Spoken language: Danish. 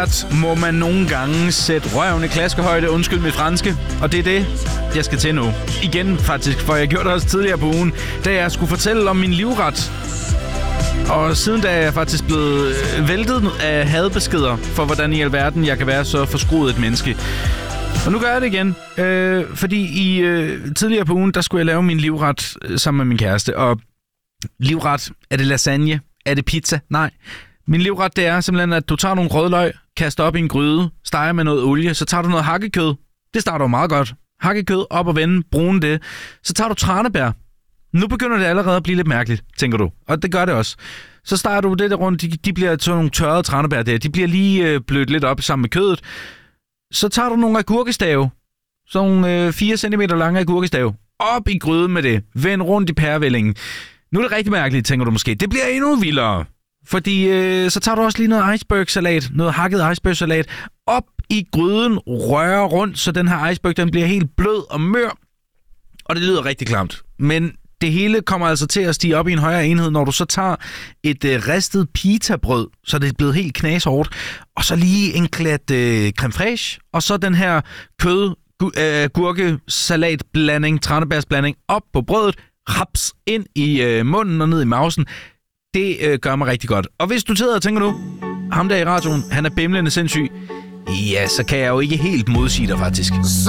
Må man nogle gange sætte røven i klaskehøjde, undskyld mit franske, og det er det, jeg skal til nu. Igen faktisk, for jeg gjorde det også tidligere på ugen, da jeg skulle fortælle om min livret. Og siden da er jeg faktisk blevet væltet af hadbeskeder for, hvordan i alverden jeg kan være så forskruet et menneske. Og nu gør jeg det igen, fordi tidligere på ugen, der skulle jeg lave min livret sammen med min kæreste. Og livret, er det lasagne? Er det pizza? Nej. Min livret, det er simpelthen, at du tager nogle rødløg, kaster op i en gryde, steger med noget olie, så tager du noget hakkekød. Det starter jo meget godt. Hakkekød, op og vende, brune det. Så tager du tranebær. Nu begynder det allerede at blive lidt mærkeligt, tænker du. Og det gør det også. Så starter du det der rundt, de bliver sådan nogle tørrede tranebær der. De bliver lige blødt lidt op sammen med kødet. Så tager du nogle agurkestave. Sådan nogle 4 cm lange agurkestave. Op i gryden med det. Vend rundt i pærevællingen. Nu er det rigtig mærkeligt, tænker du måske. Det bliver endnu vildere. Fordi så tager du også lige noget icebergsalat, noget hakket icebergsalat, op i gryden, rører rundt, så den her iceberg, den bliver helt blød og mør. Og det lyder rigtig klamt. Men det hele kommer altså til at stige op i en højere enhed, når du så tager et ristet pitabrød, så det er blevet helt knashårdt, og så lige en klat creme fraiche, og så den her gurkesalatblanding, tranebærsblanding op på brødet, raps ind i munden og ned i mausen. Det gør mig rigtig godt. Og hvis du sidder og tænker nu, ham der i radioen, han er bimlende sindssyg, ja, så kan jeg jo ikke helt modsige dig faktisk.